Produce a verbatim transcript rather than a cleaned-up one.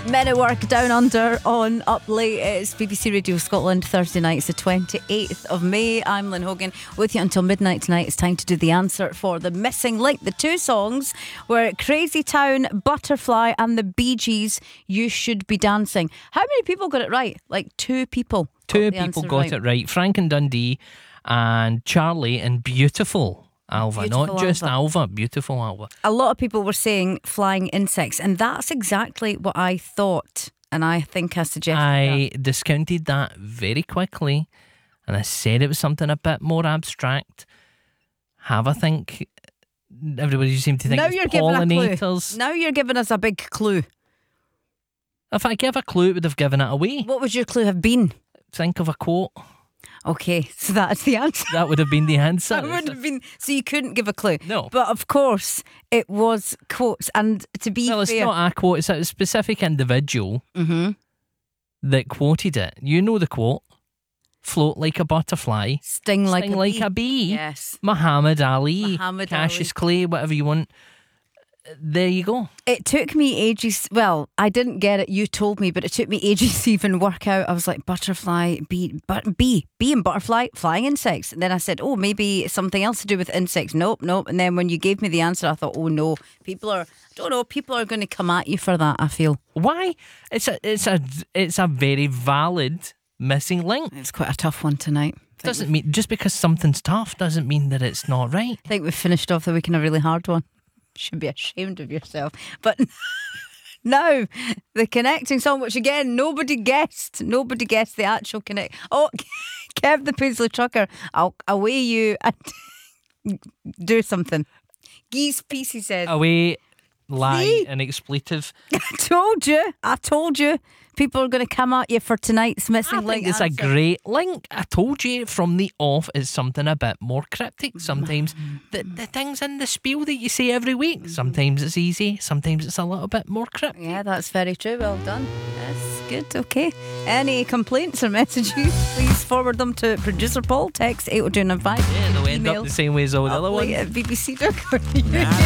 Men at Work, Down Under on Up Late. It's B B C Radio Scotland. Thursday night, it's the twenty-eighth of May. I'm Lynn Hogan with you until midnight tonight. It's time to do the answer for the missing link. The two songs were Crazy Town, Butterfly and the Bee Gees, You Should Be Dancing. How many people got it right? Like two people. Two people got right. it right. Frank and Dundee and Charlie and Beautiful Alva, beautiful not just Alva. Alva, Beautiful Alva. A lot of people were saying flying insects, and that's exactly what I thought, and I think I suggested I that. discounted that very quickly, and I said it was something a bit more abstract. Have a think. Everybody seemed to think now it's you're pollinators. Giving a clue. Now you're giving us a big clue. If I give a clue, it would have given it away. What would your clue have been? Think of a quote. Okay, so that's the answer. That would have been the answer. That would have been. So you couldn't give a clue. No. But of course, it was quotes. And to be well, fair, it's not a quote. It's a specific individual mm-hmm. that quoted it. You know the quote. Float like a butterfly. Sting like, Sting a, like bee. a bee. Yes. Muhammad Ali. Muhammad Cassius Ali. Clay, whatever you want. There you go. It took me ages. Well, I didn't get it. You told me, but it took me ages to even work out. I was like, butterfly, bee, but bee, bee and butterfly, flying insects. And then I said, oh, maybe something else to do with insects. Nope, nope. And then when you gave me the answer, I thought, oh no, people are. I don't know. People are going to come at you for that. I feel. Why? It's a, it's a, it's a very valid missing link. It's quite a tough one tonight. Doesn't mean just because something's tough doesn't mean that it's not right. I think we've finished off the week in a really hard one. Should be ashamed of yourself. But now, the connecting song, which again, nobody guessed. Nobody guessed the actual connect. Oh, Kev the Paisley Trucker, I'll away you and do something. Geese Piece, he said. Away, lie, See? and expletive. I told you. I told you. People are going to come at you for tonight's missing I link. think it's answer. a great link. I told you from the off it's something a bit more cryptic. Sometimes the, the things in the spiel that you say every week, sometimes it's easy, sometimes it's a little bit more cryptic. Yeah, that's very true. Well done. That's good. Okay. Any complaints or messages, please forward them to producer Paul. Text eight oh two nine five. Yeah, they'll end Email up the same way as all the other ones. at b b c dot co dot u k.